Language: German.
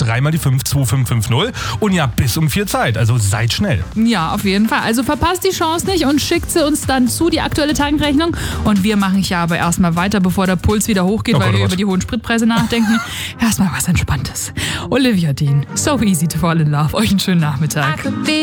dreimal die 52550 und ja, bis um 4 Zeit. Also seid schnell. Ja, auf jeden Fall. Also verpasst die Chance nicht und schickt sie uns dann zu, die aktuelle Tankrechnung. Und wir machen ja aber erstmal weiter, bevor der Puls wieder hochgeht, weil wir über die hohen Spritpreise nachdenken. Erstmal was Entspanntes. Olivia Dean, So Easy to Fall in Love. Euch einen schönen Nachmittag.